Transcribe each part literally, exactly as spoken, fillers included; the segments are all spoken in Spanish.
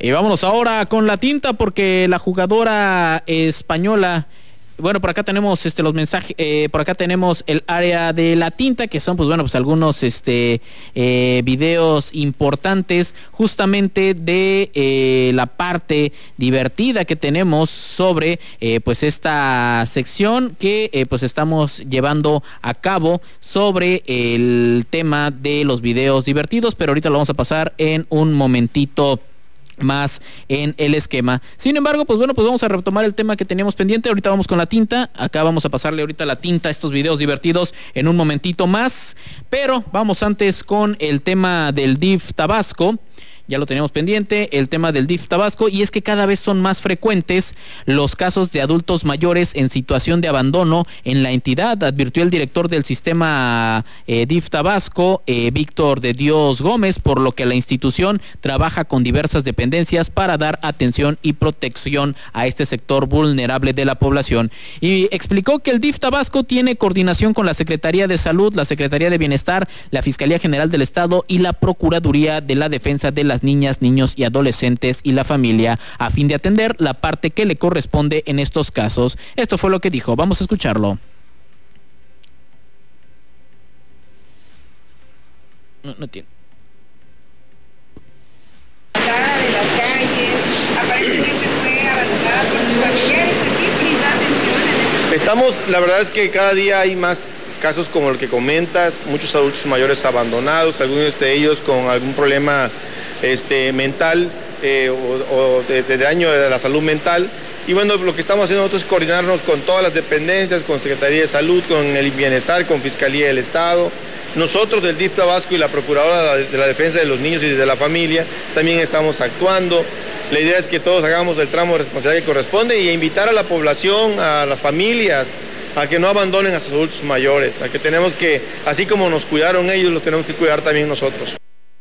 Y vámonos ahora con la tinta, porque la jugadora española... Bueno, por acá tenemos este los mensajes, eh, por acá tenemos el área de la tinta, que son pues bueno, pues algunos este eh, videos importantes justamente de eh, la parte divertida que tenemos sobre eh, pues esta sección que eh, pues estamos llevando a cabo sobre el tema de los videos divertidos, pero ahorita lo vamos a pasar en un momentito más en el esquema. Sin embargo, pues bueno, pues vamos a retomar el tema que teníamos pendiente. Ahorita vamos con la tinta. Acá vamos a pasarle ahorita la tinta a estos videos divertidos en un momentito más. Pero vamos antes con el tema del D I F Tabasco. Ya lo teníamos pendiente, el tema del D I F Tabasco, y es que cada vez son más frecuentes los casos de adultos mayores en situación de abandono en la entidad, advirtió el director del sistema eh, D I F Tabasco, eh, Víctor de Dios Gómez, por lo que la institución trabaja con diversas dependencias para dar atención y protección a este sector vulnerable de la población. Y explicó que el D I F Tabasco tiene coordinación con la Secretaría de Salud, la Secretaría de Bienestar, la Fiscalía General del Estado y la Procuraduría de la Defensa de la las niñas, niños y adolescentes y la familia, a fin de atender la parte que le corresponde en estos casos. Esto fue lo que dijo. Vamos a escucharlo. No, no tiene. De las calles, aparentemente fue abandonada por sus familiares. ¿Qué brinda atención? Estamos, la verdad es que cada día hay más casos como el que comentas, muchos adultos mayores abandonados, algunos de ellos con algún problema este, mental eh, o, o de, de daño de la salud mental. Y bueno, lo que estamos haciendo nosotros es coordinarnos con todas las dependencias, con Secretaría de Salud, con el Bienestar, con Fiscalía del Estado. Nosotros del D I F Tabasco y la Procuradora de la Defensa de los Niños y de la Familia también estamos actuando. La idea es que todos hagamos el tramo de responsabilidad que corresponde y invitar a la población, a las familias, a que no abandonen a sus adultos mayores, a que tenemos que, así como nos cuidaron ellos, los tenemos que cuidar también nosotros.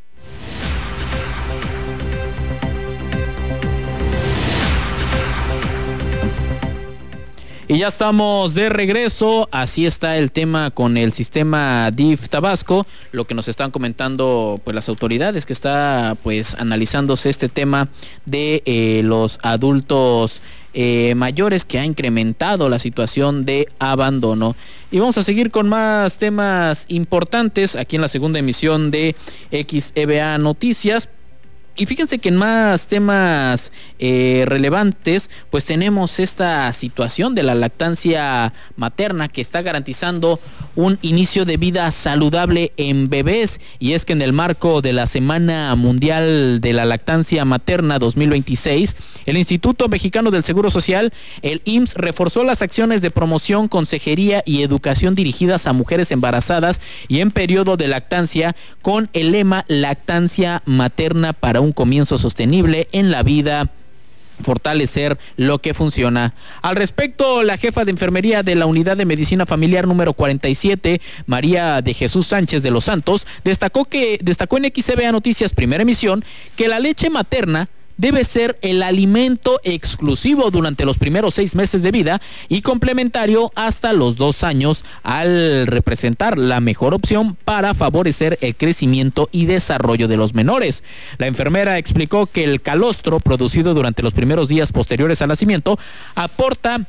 Y ya estamos de regreso. Así está el tema con el sistema D I F Tabasco, lo que nos están comentando pues las autoridades, que está pues analizándose este tema de eh, los adultos eh, mayores, que ha incrementado la situación de abandono. Y vamos a seguir con más temas importantes aquí en la segunda emisión de X E B A Noticias. Y fíjense que en más temas eh, relevantes, pues tenemos esta situación de la lactancia materna, que está garantizando un inicio de vida saludable en bebés. Y es que en el marco de la Semana Mundial de la Lactancia Materna dos mil veintiséis, el Instituto Mexicano del Seguro Social, el I M S S, reforzó las acciones de promoción, consejería y educación dirigidas a mujeres embarazadas y en periodo de lactancia, con el lema Lactancia Materna para un comienzo sostenible en la vida, fortalecer lo que funciona. Al respecto, la jefa de enfermería de la Unidad de Medicina Familiar número cuarenta y siete, María de Jesús Sánchez de los Santos, destacó que destacó en X E B A Noticias Primera Emisión que la leche materna debe ser el alimento exclusivo durante los primeros seis meses de vida y complementario hasta los dos años, al representar la mejor opción para favorecer el crecimiento y desarrollo de los menores. La enfermera explicó que el calostro producido durante los primeros días posteriores al nacimiento aporta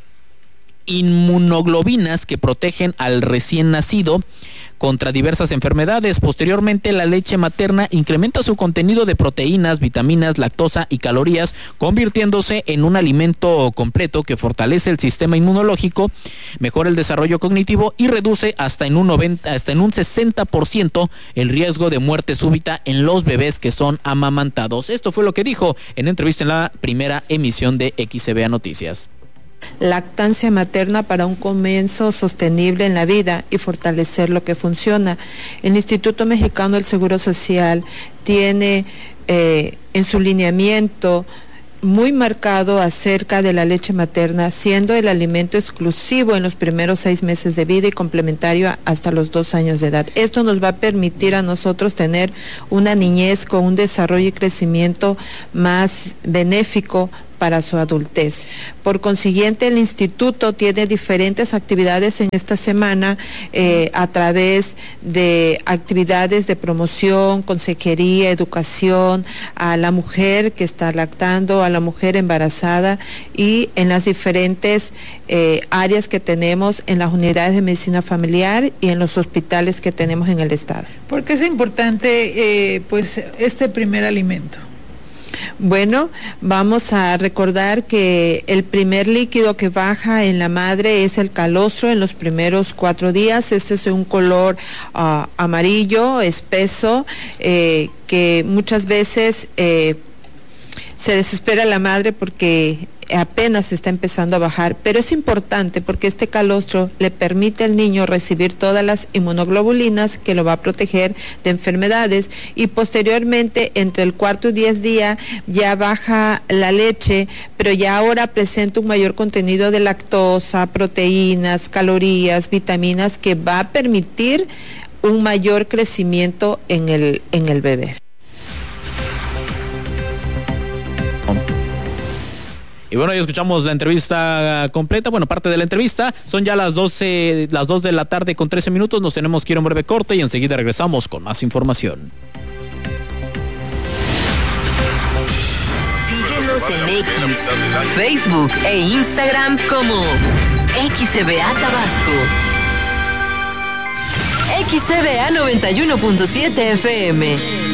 inmunoglobinas que protegen al recién nacido contra diversas enfermedades. Posteriormente, la leche materna incrementa su contenido de proteínas, vitaminas, lactosa y calorías, convirtiéndose en un alimento completo que fortalece el sistema inmunológico, mejora el desarrollo cognitivo y reduce hasta en un noventa, hasta en un sesenta por ciento el riesgo de muerte súbita en los bebés que son amamantados. Esto fue lo que dijo en entrevista en la primera emisión de X E B A Noticias. Lactancia materna para un comienzo sostenible en la vida y fortalecer lo que funciona. El Instituto Mexicano del Seguro Social tiene eh, en su lineamiento muy marcado acerca de la leche materna, siendo el alimento exclusivo en los primeros seis meses de vida y complementario hasta los dos años de edad. Esto nos va a permitir a nosotros tener una niñez con un desarrollo y crecimiento más benéfico para su adultez. Por consiguiente, el instituto tiene diferentes actividades en esta semana eh, a través de actividades de promoción, consejería, educación a la mujer que está lactando, a la mujer embarazada y en las diferentes eh, áreas que tenemos en las unidades de medicina familiar y en los hospitales que tenemos en el estado. ¿Por qué es importante eh, pues este primer alimento? Bueno, vamos a recordar que el primer líquido que baja en la madre es el calostro en los primeros cuatro días. Este es un color uh, amarillo, espeso, eh, que muchas veces eh, se desespera la madre porque apenas está empezando a bajar, pero es importante porque este calostro le permite al niño recibir todas las inmunoglobulinas que lo va a proteger de enfermedades y posteriormente entre el cuarto y diez día ya baja la leche, pero ya ahora presenta un mayor contenido de lactosa, proteínas, calorías, vitaminas que va a permitir un mayor crecimiento en el, en el bebé. Y bueno, ya escuchamos la entrevista completa, bueno, parte de la entrevista. Son ya las doce, las dos de la tarde con trece minutos. Nos tenemos que ir a un breve corte y enseguida regresamos con más información. Síguenos en X, Facebook e Instagram como X C B A Tabasco. X C B A noventa y uno punto siete F M.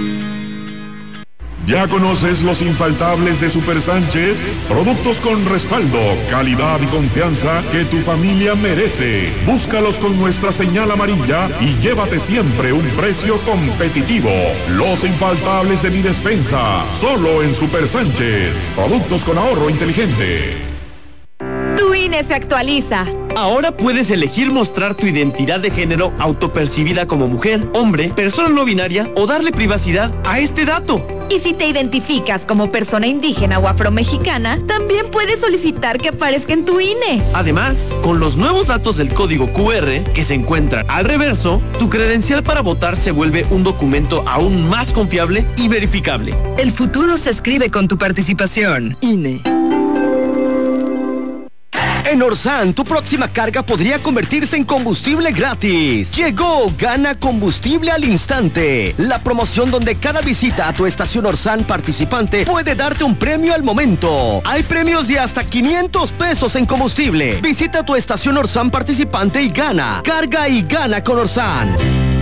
¿Ya conoces los infaltables de Super Sánchez? Productos con respaldo, calidad y confianza que tu familia merece. Búscalos con nuestra señal amarilla y llévate siempre un precio competitivo. Los infaltables de mi despensa, solo en Super Sánchez. Productos con ahorro inteligente. Tu I N E se actualiza. Ahora puedes elegir mostrar tu identidad de género autopercibida como mujer, hombre, persona no binaria o darle privacidad a este dato. Y si te identificas como persona indígena o afromexicana, también puedes solicitar que aparezca en tu I N E. Además, con los nuevos datos del código Q R que se encuentran al reverso, tu credencial para votar se vuelve un documento aún más confiable y verificable. El futuro se escribe con tu participación. I N E. En Orsan, tu próxima carga podría convertirse en combustible gratis. Llegó Gana Combustible al Instante, la promoción donde cada visita a tu estación Orsan participante puede darte un premio al momento. Hay premios de hasta quinientos pesos en combustible. Visita tu estación Orsan participante y gana. Carga y gana con Orsan.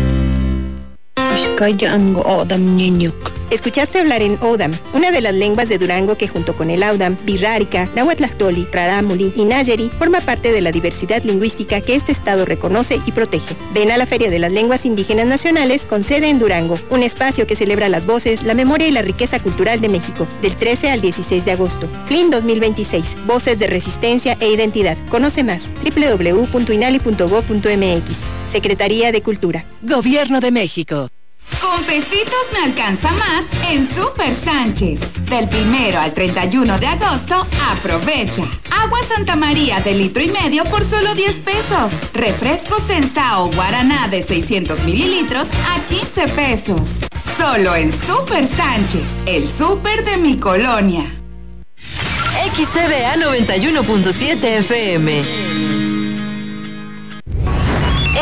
Escuchaste hablar en Odam, una de las lenguas de Durango que junto con el Audam, Birrárica, Nahuatlactoli, Rarámuri y Nayeri forma parte de la diversidad lingüística que este estado reconoce y protege. Ven a la Feria de las Lenguas Indígenas Nacionales con sede en Durango, un espacio que celebra las voces, la memoria y la riqueza cultural de México, del trece al dieciséis de agosto. F L I N dos mil veintiséis, Voces de Resistencia e Identidad. Conoce más, doble u doble u doble u punto inali punto gob punto m x. Secretaría de Cultura. Gobierno de México. Con pesitos me alcanza más en Super Sánchez. Del primero al treinta y uno de agosto, aprovecha. Agua Santa María de litro y medio por solo diez pesos. Refresco Sensao Guaraná de seiscientos mililitros a quince pesos. Solo en Super Sánchez, el súper de mi colonia. X C B A noventa y uno punto siete F M.